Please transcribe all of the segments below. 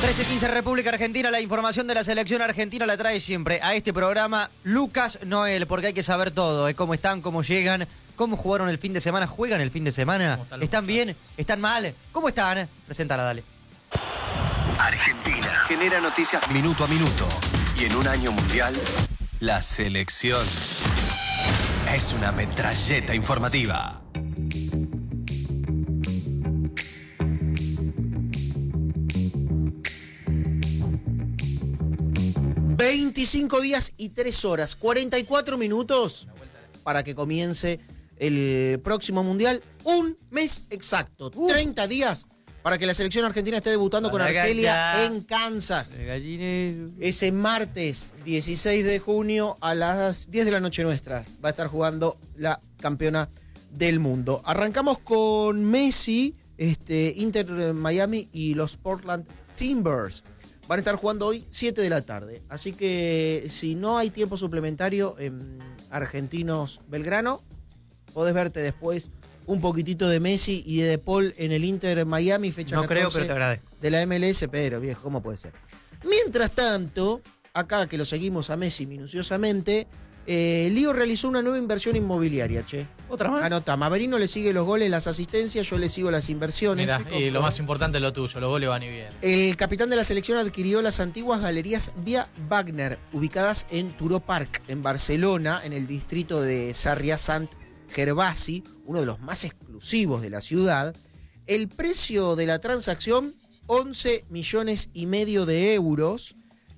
13:15 República Argentina, la información de la selección argentina la trae siempre a este programa Lucas Noel, porque hay que saber todo, cómo están, cómo llegan, cómo jugaron el fin de semana, juegan el fin de semana, ¿están bien? ¿Están mal? ¿Cómo están? Presentala, dale. Argentina genera noticias minuto a minuto y en un año mundial, la selección es una metralleta informativa. 25 días y 3 horas, 44 minutos para que comience el próximo Mundial. Un mes exacto, 30 días para que la selección argentina esté debutando con Argelia en Kansas. Ese martes 16 de junio a las 10 de la noche nuestra va a estar jugando la campeona del mundo. Arrancamos con Messi, Inter Miami y los Portland Timbers. Van a estar jugando hoy 7 de la tarde. Así que si no hay tiempo suplementario en Argentinos Belgrano, podés verte después un poquitito de Messi y de Paul en el Inter Miami, fecha 14 creo, pero te agradezco. De la MLS, pero viejo, ¿cómo puede ser? Mientras tanto, acá que lo seguimos a Messi minuciosamente, Lío realizó una nueva inversión inmobiliaria, che. ¿Otra más? Anota, Maverino le sigue los goles, las asistencias, yo le sigo las inversiones. Mirá, y lo más importante es lo tuyo, los goles van y vienen. El capitán de la selección adquirió las antiguas galerías Via Wagner, ubicadas en Turó Park, en Barcelona, en el distrito de Sarrià Sant Gervasi, uno de los más exclusivos de la ciudad. El precio de la transacción, 11,5 millones de euros.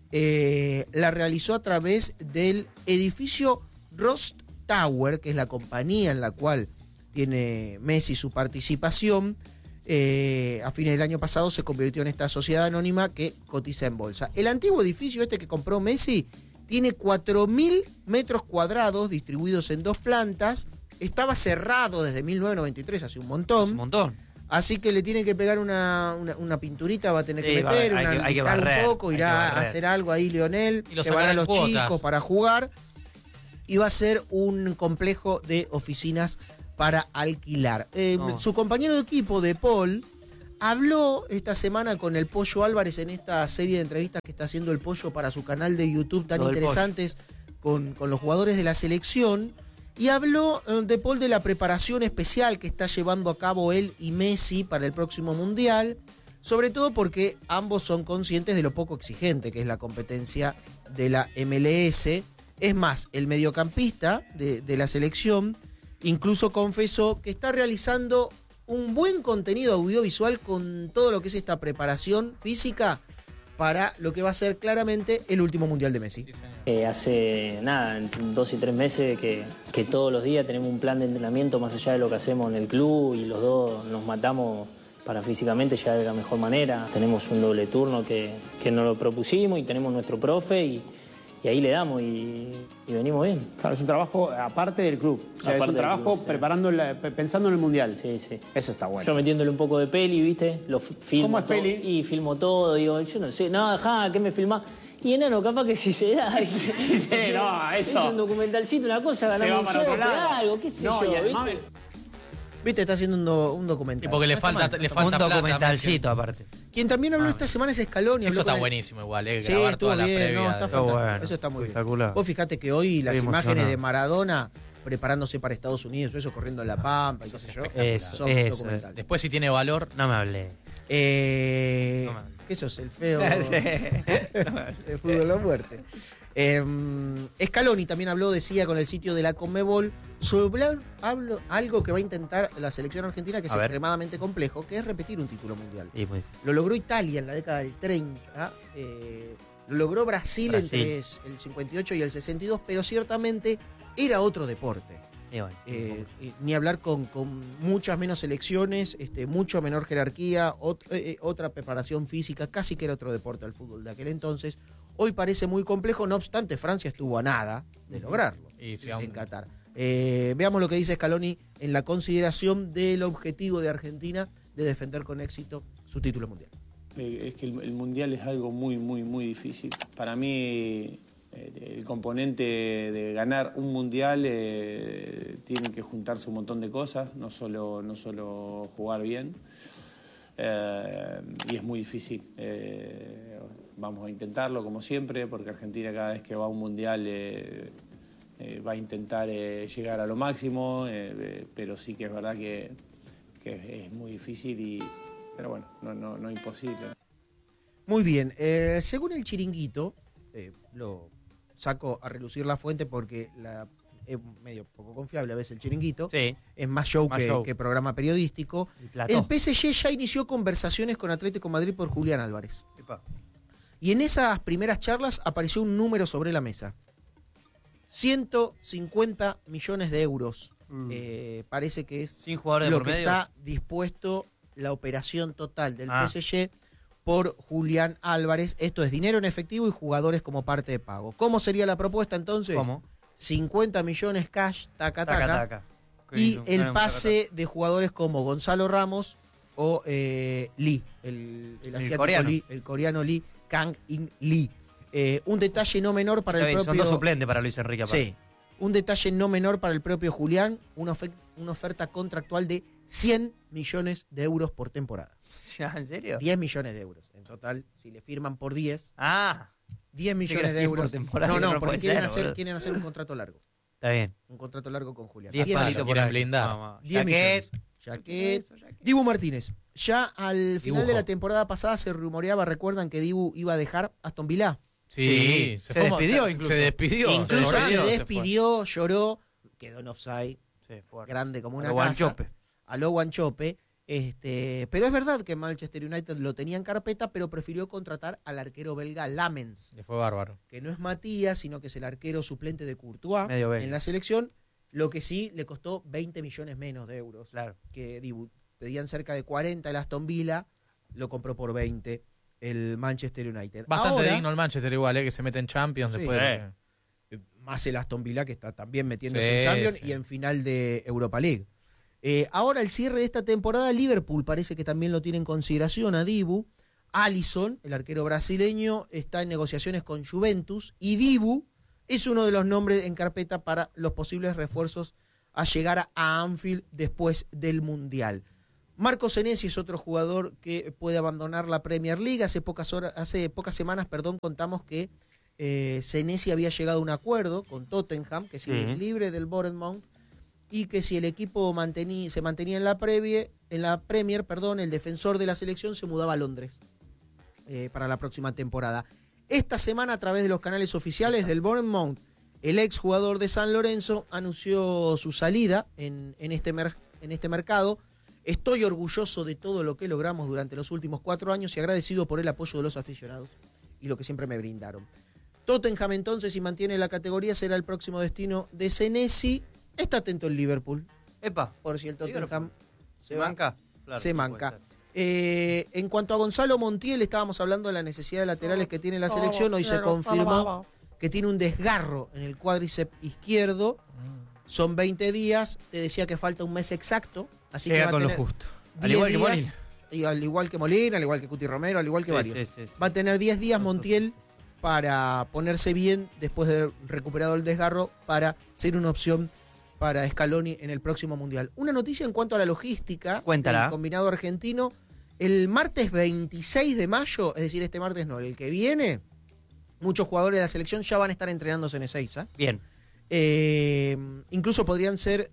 La realizó a través del edificio Rost Tower, que es la compañía en la cual tiene Messi su participación. A fines del año pasado se convirtió en esta sociedad anónima que cotiza en bolsa. El antiguo edificio que compró Messi tiene 4.000 metros cuadrados distribuidos en 2 plantas. Estaba cerrado desde 1993, hace un montón. Un montón. Así que le tienen que pegar una pinturita, va a tener que meter, hay que barrer, un poco, irá a hacer algo ahí Lionel, que van a los chicos para jugar, y va a ser un complejo de oficinas para alquilar. Su compañero de equipo, de Paul, habló esta semana con el Pollo Álvarez en esta serie de entrevistas que está haciendo el Pollo para su canal de YouTube tan interesantes con los jugadores de la selección. Y habló de Paul de la preparación especial que está llevando a cabo él y Messi para el próximo Mundial, sobre todo porque ambos son conscientes de lo poco exigente que es la competencia de la MLS. Es más, el mediocampista de la selección incluso confesó que está realizando un buen contenido audiovisual con todo lo que es esta preparación física para lo que va a ser claramente el último Mundial de Messi. Hace nada, 2 y 3 meses que todos los días tenemos un plan de entrenamiento más allá de lo que hacemos en el club y los dos nos matamos para físicamente llegar de la mejor manera. Tenemos un doble turno que nos lo propusimos y tenemos nuestro profe y ahí le damos y venimos bien. Claro, es un trabajo aparte del club. O sea, es un trabajo pensando en el Mundial. Sí, sí. Eso está bueno. Yo metiéndole un poco de peli, ¿viste? Lo filmo. ¿Cómo es peli? Y filmo todo. Digo, yo no sé. No, ajá, ¿qué me filmás? Y enano, capaz que si se da. Sí, no, eso. Es un documentalcito, una cosa, ganamos un sope, algo, qué sé yo. Y además, Viste, está haciendo un documental. Y porque le falta un documentalcito aparte. Quien también habló esta semana es Scaloni. Eso está buenísimo igual, Sí, grabar toda la bien, previa. no, está fantástico. Eso está muy bien. Vos fijate que hoy las imágenes de Maradona preparándose para Estados Unidos, eso corriendo en La Pampa y qué sé yo, son documentales. Después, si tiene valor, no me hablé. ¿Qué sos? El feo de fútbol o muerte. Scaloni también decía con el sitio de la Conmebol sobre algo que va a intentar la selección argentina, que es extremadamente complejo, que es repetir un título mundial. Lo logró Italia en la década del 30, lo logró Brasil entre el 58 y el 62, pero ciertamente era otro deporte. Ni hablar con muchas menos selecciones, mucho menor jerarquía, otra preparación física, casi que era otro deporte al fútbol de aquel entonces. Hoy parece muy complejo, no obstante, Francia estuvo a nada de lograrlo en Qatar. Veamos lo que dice Scaloni en la consideración del objetivo de Argentina de defender con éxito su título mundial. Es que el mundial es algo muy, muy, muy difícil. Para mí, el componente de ganar un mundial tiene que juntarse un montón de cosas, no solo jugar bien. y es muy difícil. Vamos a intentarlo como siempre, porque Argentina cada vez que va a un mundial va a intentar llegar a lo máximo, pero sí que es verdad que es muy difícil, pero bueno, no imposible. Muy bien, según el Chiringuito, lo saco a relucir la fuente porque es medio poco confiable a veces el Chiringuito, sí, es más show que programa periodístico. El PSG ya inició conversaciones con Atlético de Madrid por Julián Álvarez. Epa. Y en esas primeras charlas apareció un número sobre la mesa. 150 millones de euros. Parece que es sin jugadores lo de por que medio. está dispuesto la operación total del PSG por Julián Álvarez. Esto es dinero en efectivo y jugadores como parte de pago. ¿Cómo sería la propuesta entonces? ¿Cómo? 50 millones cash, taca. Y el pase de jugadores como Gonzalo Ramos o Lee, el asiático coreano. Lee, el coreano Lee Kang-in Lee. Un detalle no menor para el propio... Son dos suplentes para Luis Enrique. Sí. Un detalle no menor para el propio Julián, una oferta contractual de 100 millones de euros por temporada. ¿En serio? 10 millones de euros. En total, si le firman por 10, 10 millones sí, de euros. Por temporada, no, porque quieren ser, hacer un contrato largo. Está bien. Un contrato largo con Julián. 10 palitos por quieren blindar. 10 millones. Jaquet. Dibu Martínez. Ya al final de la temporada pasada se rumoreaba, recuerdan que Dibu iba a dejar Aston Villa. Sí, se despidió incluso. Incluso se despidió, lloró, quedó en offside, grande como una casa. A lo Guanchope. Pero es verdad que Manchester United lo tenía en carpeta, pero prefirió contratar al arquero belga Lamens. Le fue bárbaro. Que no es Matías, sino que es el arquero suplente de Courtois en la selección. Lo que sí le costó 20 millones menos de euros. Claro. Que pedían cerca de 40 el Aston Villa, lo compró por 20 el Manchester United. Bastante digno el Manchester igual, que se mete en Champions después. Más el Aston Villa, que está también metiéndose en Champions y en final de Europa League. Ahora, el cierre de esta temporada, Liverpool parece que también lo tiene en consideración a Dibu. Alisson, el arquero brasileño, está en negociaciones con Juventus. Y Dibu es uno de los nombres en carpeta para los posibles refuerzos a llegar a Anfield después del Mundial. Marco Senesi es otro jugador que puede abandonar la Premier League. Hace pocas semanas, contamos que Senesi había llegado a un acuerdo con Tottenham, que sigue libre del Bournemouth, y que si el equipo se mantenía en la Premier, el defensor de la selección se mudaba a Londres para la próxima temporada. Esta semana, a través de los canales oficiales del Bournemouth, el ex jugador de San Lorenzo anunció su salida en este mercado. Estoy orgulloso de todo lo que logramos durante los últimos 4 años y agradecido por el apoyo de los aficionados y lo que siempre me brindaron. Tottenham, entonces, si mantiene la categoría, será el próximo destino de Senesi. Está atento el Liverpool. Epa. Por si el Tottenham se manca. Claro, se manca. En cuanto a Gonzalo Montiel, estábamos hablando de la necesidad de laterales que tiene la selección. Hoy se confirmó que tiene un desgarro en el cuádriceps izquierdo. Son 20 días. Te decía que falta un mes exacto. Así que va con a tener lo justo. Al igual que Molina. Al igual que Molina, al igual que Cuti Romero, al igual que varios. Sí. Va a tener 10 días Montiel para ponerse bien después de haber recuperado el desgarro, para ser una opción para Scaloni en el próximo Mundial. Una noticia en cuanto a la logística del combinado argentino. El martes 26 de mayo, es decir, este martes no, el que viene, muchos jugadores de la selección ya van a estar entrenándose en Ezeiza. Bien. Incluso podrían ser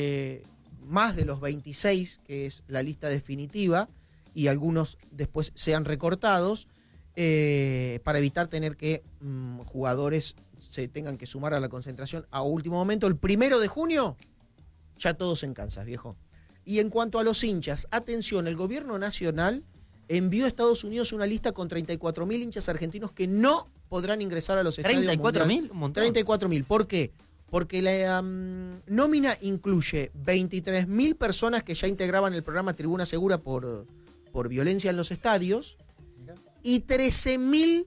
más de los 26, que es la lista definitiva, y algunos después sean recortados, para evitar tener que jugadores se tengan que sumar a la concentración a último momento. El 1 de junio, ya todos en Kansas, viejo. Y en cuanto a los hinchas, atención, el gobierno nacional envió a Estados Unidos una lista con 34.000 hinchas argentinos que no podrán ingresar a los estadios. ¿34.000? Un montón. 34.000. ¿Por qué? Porque la nómina incluye 23.000 personas que ya integraban el programa Tribuna Segura por violencia en los estadios y 13.000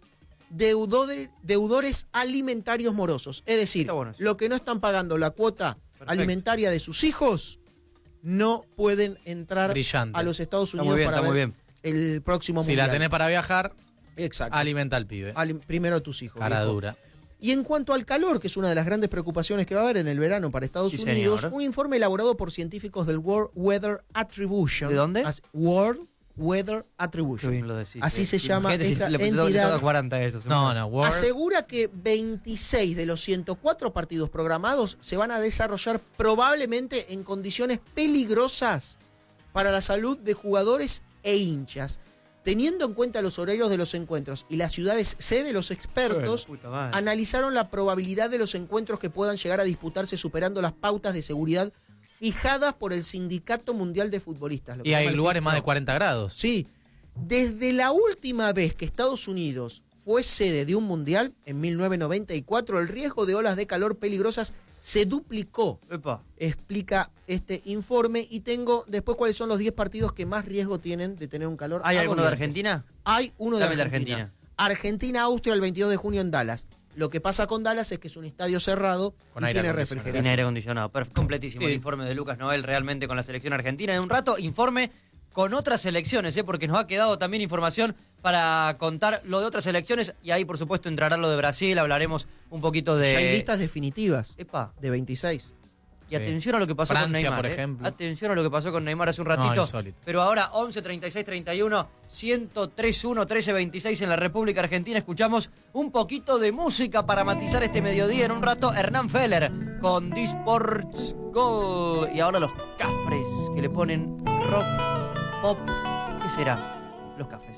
deudores alimentarios morosos. Es decir, lo que no están pagando la cuota alimentaria de sus hijos no pueden entrar a los Estados Unidos para ver el próximo Mundial. Si la tenés para viajar, exacto, alimenta al pibe. Primero a tus hijos. Cara dura. Y en cuanto al calor, que es una de las grandes preocupaciones que va a haber en el verano para Estados Unidos, un informe elaborado por científicos del World Weather Attribution. ¿De dónde? World Weather Attribution. Qué bien lo decís, así se llama esta entidad. 40 eso, asegura que 26 de los 104 partidos programados se van a desarrollar probablemente en condiciones peligrosas para la salud de jugadores e hinchas. Teniendo en cuenta los horarios de los encuentros y las ciudades sede, los expertos analizaron la probabilidad de los encuentros que puedan llegar a disputarse superando las pautas de seguridad fijadas por el Sindicato Mundial de Futbolistas. Y hay lugares más de 40 grados. Sí. Desde la última vez que Estados Unidos fue sede de un mundial, en 1994, el riesgo de olas de calor peligrosas se duplicó. Epa. Explica este informe. Y tengo después cuáles son los 10 partidos que más riesgo tienen de tener un calor. ¿Hay alguno de Argentina? Hay uno de Argentina. Argentina-Austria el 22 de junio en Dallas. Lo que pasa con Dallas es que es un estadio cerrado y tiene refrigeración. Tiene aire acondicionado. Completísimo el informe de Lucas Noel realmente con la selección argentina. En un rato, informe con otras selecciones, porque nos ha quedado también información para contar lo de otras selecciones y ahí, por supuesto, entrará lo de Brasil, hablaremos un poquito de... Ya hay listas definitivas. Epa. De 26. Y atención a lo que pasó Francia, con Neymar. por ejemplo. Atención a lo que pasó con Neymar hace un ratito. Pero ahora, 11 36 31 103 13 26 en la República Argentina. Escuchamos un poquito de música para matizar este mediodía. En un rato, Hernán Feller con D-Sports Gold. Y ahora los Cafres que le ponen rock, pop. ¿Qué será? Los Cafres.